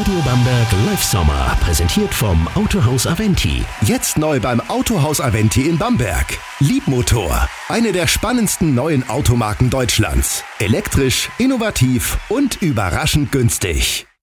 Radio Bamberg Live Sommer, präsentiert vom Autohaus Aventi. Jetzt neu beim Autohaus Aventi in Bamberg. Leapmotor, eine der spannendsten neuen Automarken Deutschlands. Elektrisch, innovativ und überraschend günstig.